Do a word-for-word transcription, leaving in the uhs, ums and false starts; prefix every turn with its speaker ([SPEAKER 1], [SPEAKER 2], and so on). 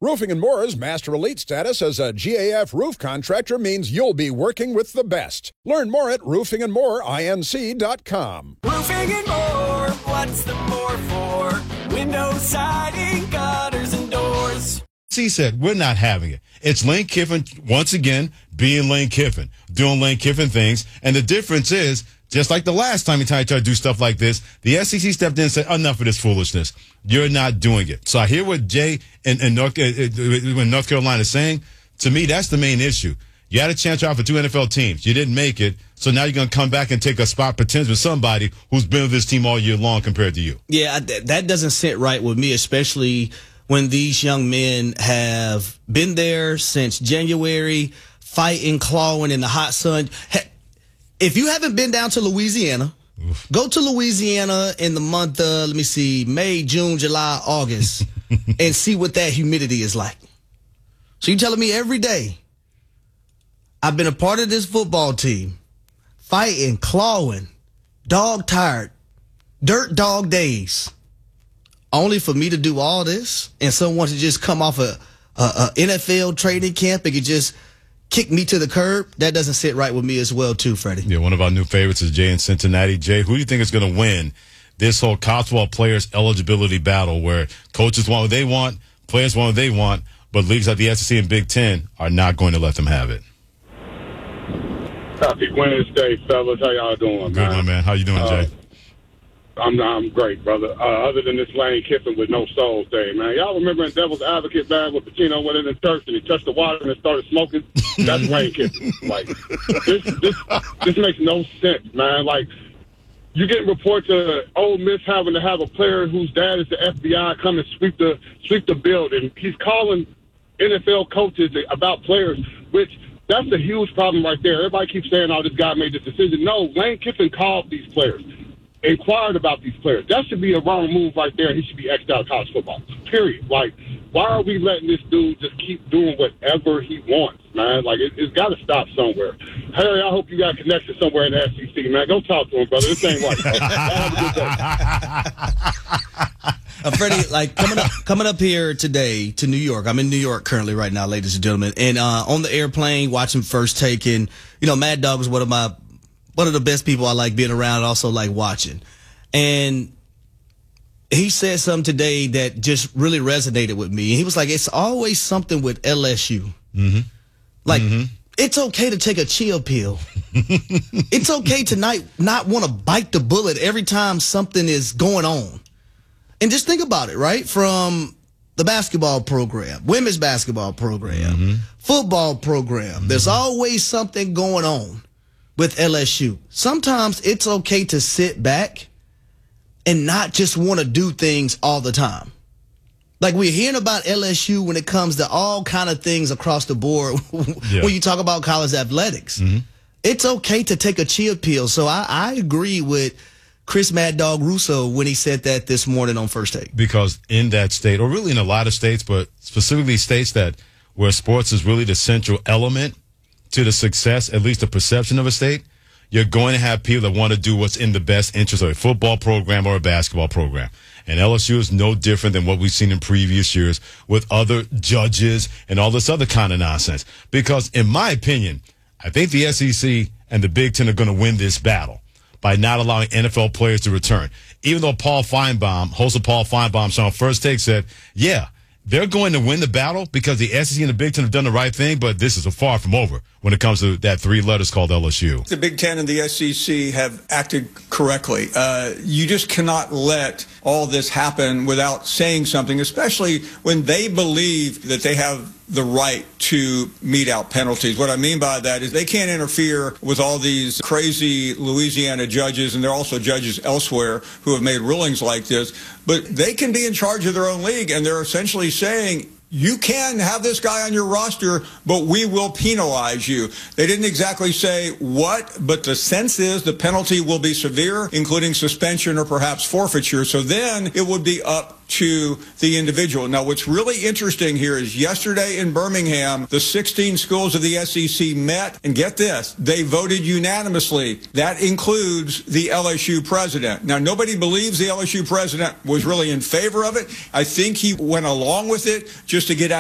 [SPEAKER 1] Roofing and More's Master Elite status as a G A F roof contractor means you'll be working with the best. Learn more at roofing and more inc dot com.
[SPEAKER 2] Roofing and More, what's the more for? Windows, siding, gutters, and doors.
[SPEAKER 3] He said, we're not having it. It's Lane Kiffin, once again, being Lane Kiffin, doing Lane Kiffin things. And the difference is, just like the last time he tried to do stuff like this, the S E C stepped in and said, enough of this foolishness. You're not doing it. So I hear what Jay in, in North, uh, when North Carolina is saying. To me, that's the main issue. You had a chance out for two N F L teams. You didn't make it. So now you're going to come back and take a spot potentially with somebody who's been with this team all year long compared to you.
[SPEAKER 4] Yeah, that doesn't sit right with me, especially when these young men have been there since January, fighting, clawing in the hot sun. If you haven't been down to Louisiana, Oof. go to Louisiana in the month of, let me see, May, June, July, August, and see what that humidity is like. So you're telling me every day I've been a part of this football team, fighting, clawing, dog tired, dirt dog days, only for me to do all this and someone to just come off a, a, a N F L training camp and could just kick me to the curb? That doesn't sit right with me as well, too, Freddie.
[SPEAKER 3] Yeah, one of our new favorites is Jay in Cincinnati. Jay, who do you think is going to win this whole college football players eligibility battle where coaches want what they want, players want what they want, but leagues like the S E C and Big Ten are not going to let them have it?
[SPEAKER 5] Happy Wednesday, fellas. How y'all doing,
[SPEAKER 3] Good,
[SPEAKER 5] man?
[SPEAKER 3] my man. How you doing,
[SPEAKER 5] uh,
[SPEAKER 3] Jay?
[SPEAKER 5] I'm I'm great, brother. Uh, other than this Lane Kiffin with no soul thing, man. Y'all remember in Devil's Advocate, man, when Pacino went in the church and he touched the water and it started smoking? That's Lane Kiffin. Like, this, this, this makes no sense, man. Like, you getting reports of Ole Miss having to have a player whose dad is the F B I come and sweep the sweep the building. He's calling N F L coaches about players, which that's a huge problem right there. Everybody keeps saying, oh, this guy made this decision. No, Lane Kiffin called these players, inquired about these players. That should be a wrong move right there. He should be X'd out of college football, period. Like, why are we letting this dude just keep doing whatever he wants, man? Like, it, it's got to stop somewhere. Harry, I hope you got a connection somewhere in the S E C, man. Go talk to him, brother. This ain't right. Have a good day.
[SPEAKER 4] Uh, Freddie, like coming up, coming up here today to New York. I'm in New York currently right now, ladies and gentlemen. And uh, on the airplane, watching First Take, and you know, Mad Dog is one of my one of the best people I like being around. Also like watching, and he said something today that just really resonated with me. He was like, "It's always something with L S U.
[SPEAKER 3] Mm-hmm.
[SPEAKER 4] Like
[SPEAKER 3] mm-hmm.
[SPEAKER 4] it's okay to take a chill pill. It's okay to not not want to bite the bullet every time something is going on." And just think about it, right? From the basketball program, women's basketball program, mm-hmm. football program, mm-hmm. there's always something going on with L S U. Sometimes it's okay to sit back and not just want to do things all the time. Like we're hearing about L S U when it comes to all kind of things across the board yeah. when you talk about college athletics. Mm-hmm. It's okay to take a chill pill. So I, I agree with Chris Mad Dog Russo when he said that this morning on First Take.
[SPEAKER 3] Because in that state, or really in a lot of states, but specifically states that where sports is really the central element to the success, at least the perception of a state, you're going to have people that want to do what's in the best interest of a football program or a basketball program. And L S U is no different than what we've seen in previous years with other judges and all this other kind of nonsense. Because in my opinion, I think the S E C and the Big Ten are going to win this battle by not allowing N F L players to return. Even though Paul Feinbaum, host of Paul Feinbaum show on First Take, said, yeah, they're going to win the battle because the S E C and the Big Ten have done the right thing, but this is far from over when it comes to that three letters called L S U.
[SPEAKER 6] The Big Ten and the S E C have acted correctly. Uh, you just cannot let all this happen without saying something, especially when they believe that they have the right to mete out penalties. What I mean by that is they can't interfere with all these crazy Louisiana judges, and there are also judges elsewhere who have made rulings like this, but they can be in charge of their own league, and they're essentially saying, you can have this guy on your roster, but we will penalize you. They didn't exactly say what, but the sense is the penalty will be severe, including suspension or perhaps forfeiture. So then it would be up to the individual. Now, what's really interesting here is yesterday in Birmingham, the sixteen schools of the S E C met, and get this, they voted unanimously. That includes the L S U president. Now, nobody believes the L S U president was really in favor of it. I think he went along with it just to get out